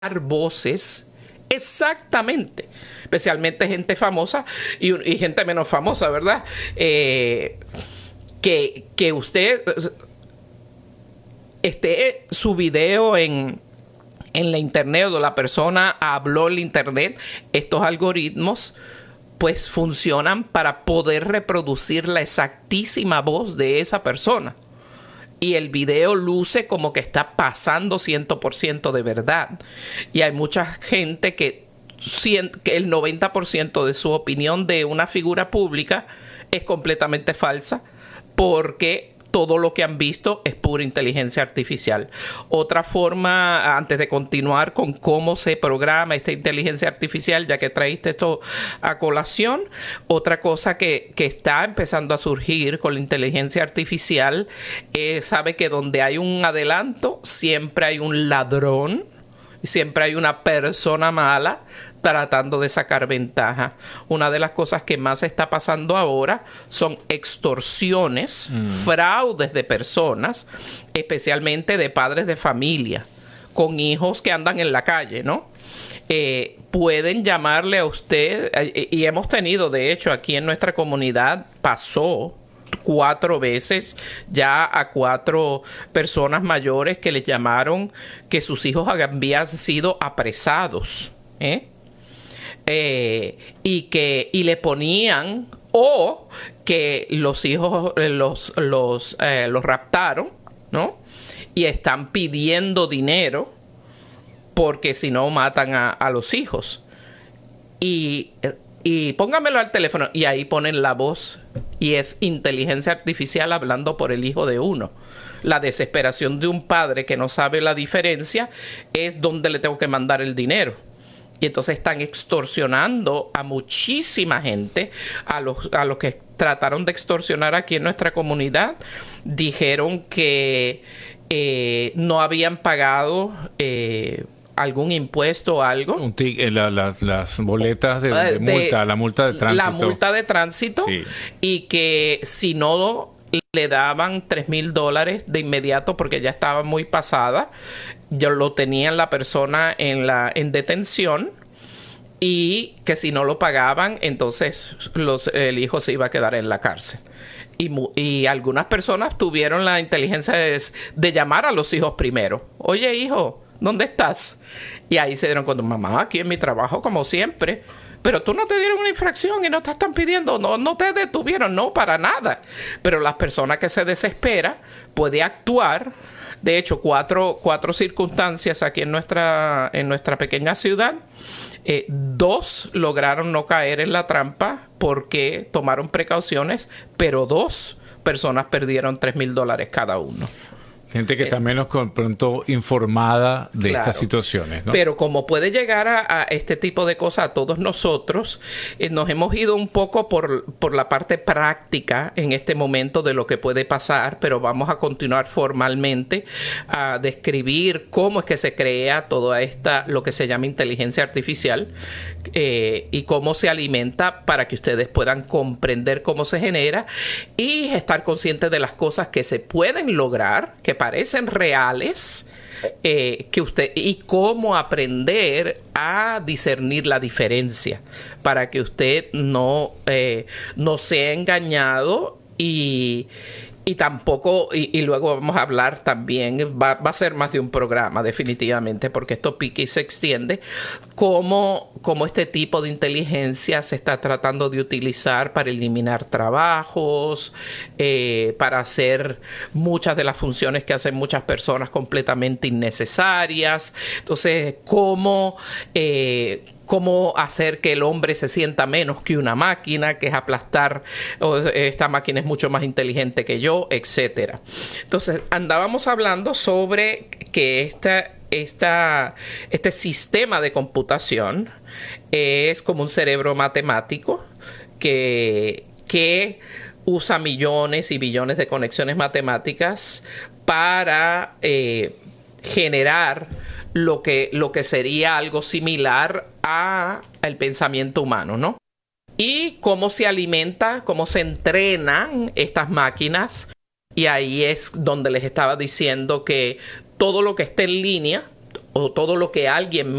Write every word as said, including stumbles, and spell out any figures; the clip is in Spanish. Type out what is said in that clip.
voces exactamente, especialmente gente famosa y, y gente menos famosa, ¿verdad? Eh, que, que usted esté su video en, en la internet o la persona habló en la internet, estos algoritmos pues funcionan para poder reproducir la exactísima voz de esa persona. Y el video luce como que está pasando cien por ciento de verdad. Y hay mucha gente que, que el noventa por ciento de su opinión de una figura pública es completamente falsa porque todo lo que han visto es pura inteligencia artificial. Otra forma, antes de continuar con cómo se programa esta inteligencia artificial, ya que traíste esto a colación, otra cosa que, que está empezando a surgir con la inteligencia artificial, eh, sabe que donde hay un adelanto, siempre hay un ladrón, siempre hay una persona mala tratando de sacar ventaja. Una de las cosas que más está pasando ahora son extorsiones, mm. fraudes de personas, especialmente de padres de familia, con hijos que andan en la calle, ¿no? Eh, pueden llamarle a usted, eh, y hemos tenido, de hecho, aquí en nuestra comunidad pasó cuatro veces ya a cuatro personas mayores que les llamaron que sus hijos habían sido apresados, ¿eh? Eh, y que y le ponían o que los hijos los los eh, los raptaron, ¿no? Y están pidiendo dinero porque si no matan a, a los hijos. Y y póngamelo al teléfono y ahí ponen la voz y es inteligencia artificial hablando por el hijo de uno. La desesperación de un padre que no sabe la diferencia es dónde le tengo que mandar el dinero. Y entonces están extorsionando a muchísima gente, a los, a los que trataron de extorsionar aquí en nuestra comunidad. Dijeron que eh, no habían pagado eh, algún impuesto o algo. Un tic, la, la, las boletas de, de multa, de, la multa de tránsito. La multa de tránsito, sí. Y que si no le daban tres mil dólares de inmediato porque ya estaba muy pasada, ya lo tenían la persona en, la, en detención, y que si no lo pagaban, entonces los, el hijo se iba a quedar en la cárcel. Y, y algunas personas tuvieron la inteligencia de, de llamar a los hijos primero. Oye, hijo, ¿dónde estás? Y ahí se dieron cuenta, mamá, aquí en mi trabajo como siempre. Pero tú no te dieron una infracción y no te están pidiendo, no, no te detuvieron, no, para nada. Pero las personas que se desesperan puede actuar. De hecho, cuatro, cuatro circunstancias aquí en nuestra, en nuestra pequeña ciudad. Eh, dos lograron no caer en la trampa porque tomaron precauciones, pero dos personas perdieron tres mil dólares cada uno. Gente que está menos con pronto informada de claro, estas situaciones, ¿no? Pero como puede llegar a, a este tipo de cosas a todos nosotros, eh, nos hemos ido un poco por, por la parte práctica en este momento de lo que puede pasar, pero vamos a continuar formalmente a describir cómo es que se crea toda esta, lo que se llama inteligencia artificial, eh, y cómo se alimenta para que ustedes puedan comprender cómo se genera y estar conscientes de las cosas que se pueden lograr, que parecen reales, eh, que usted y cómo aprender a discernir la diferencia para que usted no, eh, no sea engañado y, y tampoco, y, y luego vamos a hablar también, va, va a ser más de un programa definitivamente, porque esto pique y se extiende, cómo, cómo este tipo de inteligencia se está tratando de utilizar para eliminar trabajos, eh, para hacer muchas de las funciones que hacen muchas personas completamente innecesarias. Entonces, cómo... Eh, cómo hacer que el hombre se sienta menos que una máquina, que es aplastar, oh, esta máquina es mucho más inteligente que yo, etcétera. Entonces, andábamos hablando sobre que esta, esta, este sistema de computación es como un cerebro matemático que, que usa millones y billones de conexiones matemáticas para eh, generar lo que, lo que sería algo similar a el pensamiento humano, ¿no? Y cómo se alimenta, cómo se entrenan estas máquinas. Y ahí es donde les estaba diciendo que todo lo que esté en línea, o todo lo que alguien